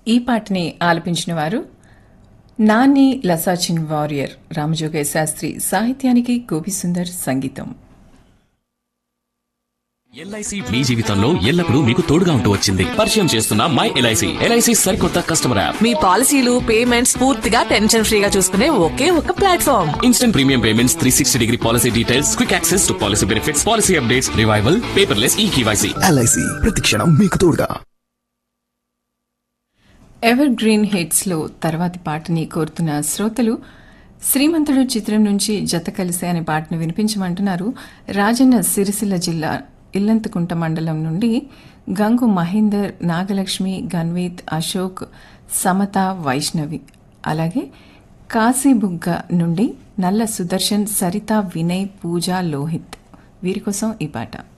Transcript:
ఈ పాటని ఆలపించిన వారు నాని లసాచిన్ వారియర్. రామజోగయ్య శాస్త్రి సాహిత్యానికి గోపిసుందర్ సంగీతం. ఎల్ఐసి మీ జీవితంలో ఎల్లప్పుడూ మీకు తోడుగా ఉంటూ వచ్చింది. పరిచయం చేస్తున్న మై ఎల్ఐసి. ఎల్ఐసి సరికొత్త కస్టమర్ యాప్. మీ పాలసీలు పేమెంట్స్ పూర్తిగా టెన్షన్ ఫ్రీగా చూసుకునే ఒకే ఒక platform. Instant premium payments, 360-degree policy details, quick access to policy benefits, policy updates, revival, paperless eKYC. LIC ప్రతిక్షణం మీకు తోడుగా. ఎవర్ గ్రీన్ హిట్స్ లో తర్వాతి పాటని కోరుతున్న శ్రోతలు శ్రీమంతుడు చిత్రం నుంచి జత కలిసే అనే పాటను వినిపించమంటున్నారు. రాజన్న సిరిసిల్ల జిల్లా ఇల్లంతకుంట మండలం నుండి గంగు మహేందర్, నాగలక్ష్మి, గన్వీత్, అశోక్, సమత, వైష్ణవి. అలాగే కాశీబుగ్గ నుండి నల్ల సుదర్శన్, సరిత, వినయ్, పూజ, లోహిత్. వీరి కోసం ఈ పాట.